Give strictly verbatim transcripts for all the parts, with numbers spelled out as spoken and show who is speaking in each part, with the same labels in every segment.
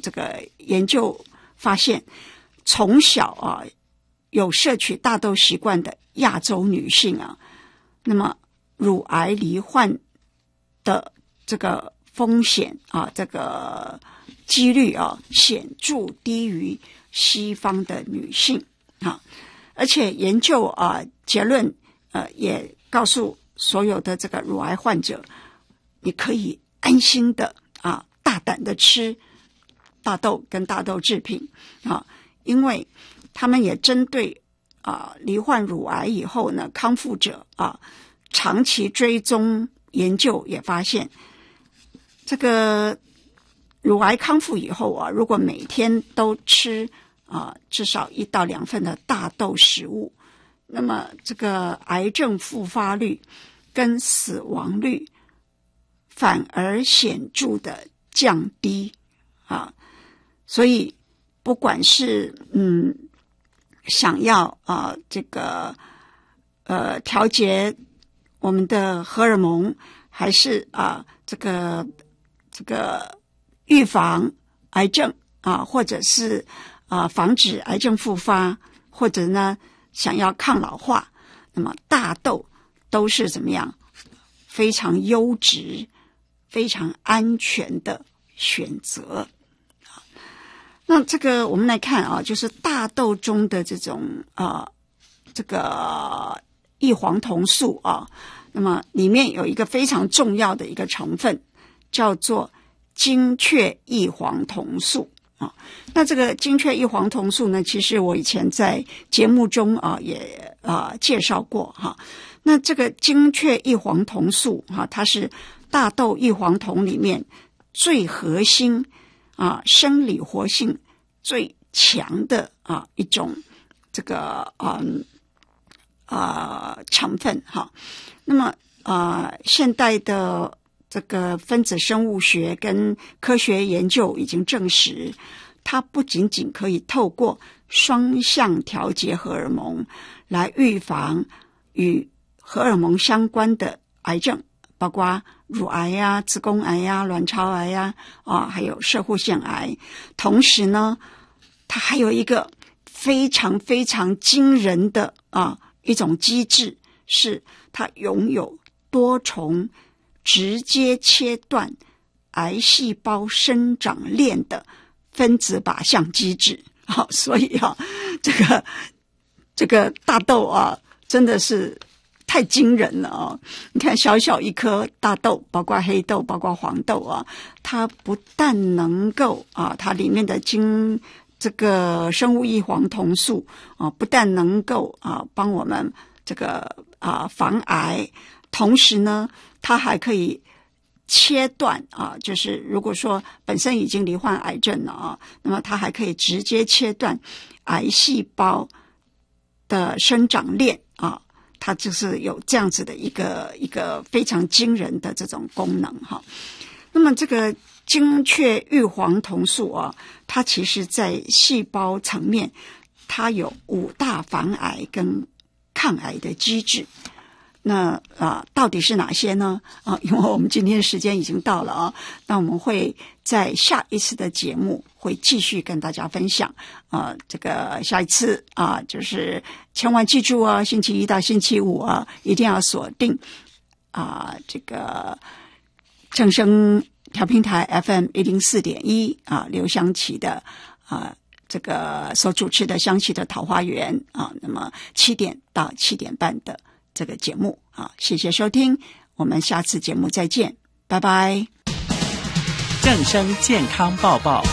Speaker 1: 这个研究发现，从小啊有摄取大豆习惯的亚洲女性啊，那么乳癌罹患的这个风险啊，这个几率啊，显著低于西方的女性啊。而且研究啊结论呃也告诉所有的这个乳癌患者，你可以安心的啊大胆的吃大豆跟大豆制品啊，因为他们也针对啊罹患乳癌以后呢康复者啊长期追踪研究也发现，这个乳癌康复以后啊，如果每天都吃啊至少一到两份的大豆食物，那么这个癌症复发率跟死亡率反而显著的降低啊。所以不管是嗯想要啊这个呃调节我们的荷尔蒙，还是啊这个这个预防癌症啊，或者是啊防止癌症复发，或者呢想要抗老化，那么大豆都是怎么样非常优质非常安全的选择。那这个我们来看啊，就是大豆中的这种啊这个异黄酮素啊，那么里面有一个非常重要的一个成分叫做精确异黄酮素啊。那这个精确异黄酮素呢，其实我以前在节目中啊也啊介绍过哈。那这个精确异黄酮素哈，它是大豆异黄酮里面最核心啊生理活性最强的啊一种这个嗯啊、呃、成分哈。那么啊、呃、现代的这个分子生物学跟科学研究已经证实，它不仅仅可以透过双向调节荷尔蒙来预防与荷尔蒙相关的癌症，包括乳癌呀、子宫癌呀、卵巢癌呀啊，还有攝護腺癌。同时呢，它还有一个非常非常惊人的啊一种机制，是它拥有多重直接切断癌细胞生长链的分子靶向机制。好，所以啊，这个这个大豆啊，真的是太惊人了啊！你看，小小一颗大豆，包括黑豆，包括黄豆啊，它不但能够啊，它里面的精这个生物异黄酮素啊，不但能够啊帮我们这个啊防癌，同时呢，它还可以切断啊，就是如果说本身已经罹患癌症了啊，那么它还可以直接切断癌细胞的生长链啊。它就是有这样子的一个一个非常惊人的这种功能哈。那么这个精确异黄酮素啊，它其实在细胞层面，它有五大防癌跟抗癌的机制。那啊，到底是哪些呢？啊，因为我们今天时间已经到了啊，那我们会在下一次的节目会继续跟大家分享啊。这个下一次啊，就是千万记住啊，星期一到星期五啊，一定要锁定啊，这个正声调频台 F M 一零四点一啊，刘湘琪的啊这个所主持的湘琪的桃花源啊，那么七点到七点半的这个节目啊，谢谢收听，我们下次节目再见，拜拜。
Speaker 2: 正声健康报报。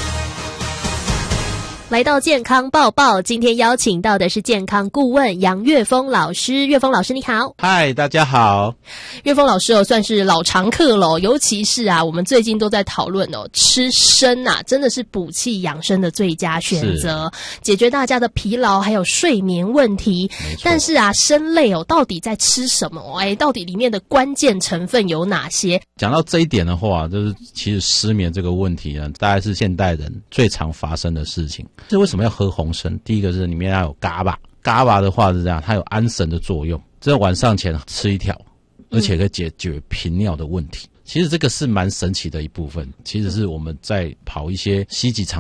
Speaker 3: 来到健康报报，今天邀请到的是健康顾问杨岳峰老师。岳峰老师你好。
Speaker 4: 嗨，大家好。
Speaker 3: 岳峰老师哦，算是老常客了，尤其是啊，我们最近都在讨论哦，吃参啊，真的是补气养生的最佳选择，解决大家的疲劳还有睡眠问题。但是啊，参类哦，到底在吃什么？哎，到底里面的关键成分有哪些？
Speaker 4: 讲到这一点的话，就是其实失眠这个问题呢，大概是现代人最常发生的事情。这为什么要喝红参？第一个是里面要有嘎巴，嘎巴的话是这样，它有安神的作用，在晚上前吃一条，而且可以解决频尿的问题。其实这个是蛮神奇的一部分，其实是我们在跑一些西极